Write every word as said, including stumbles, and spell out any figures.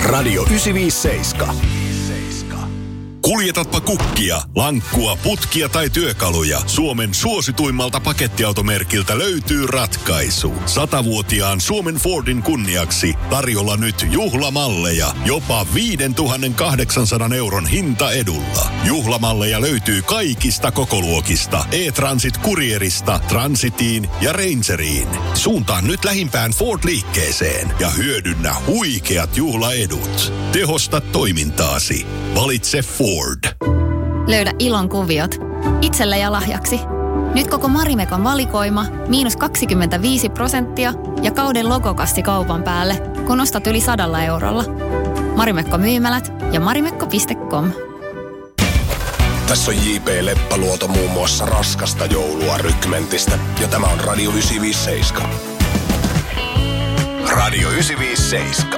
Radio yhdeksänsataaviisikymmentäseitsemän. Kuljetatpa kukkia, lankkua, putkia tai työkaluja. Suomen suosituimmalta pakettiautomerkiltä löytyy ratkaisu. Satavuotiaan Suomen Fordin kunniaksi tarjolla nyt juhlamalleja. Jopa viisituhattakahdeksansataa euron hintaedulla. Juhlamalleja löytyy kaikista kokoluokista. E-Transit Courierista, Transitiin ja Rangeriin. Suuntaan nyt lähimpään Ford-liikkeeseen ja hyödynnä huikeat juhlaedut. Tehosta toimintaasi. Valitse Ford. Löydä ilon kuviot. Itselle ja lahjaksi. Nyt koko Marimekon valikoima, miinus kaksikymmentäviisi prosenttia ja kauden logokassi kaupan päälle, kun ostat yli sadalla eurolla. Marimekko myymälät ja marimekko piste com. Tässä on J P Leppäluoto muun muassa raskasta joulua Rykmentistä. Ja tämä on Radio yhdeksänsataaviisikymmentäseitsemän. Radio yhdeksänsataaviisikymmentäseitsemän.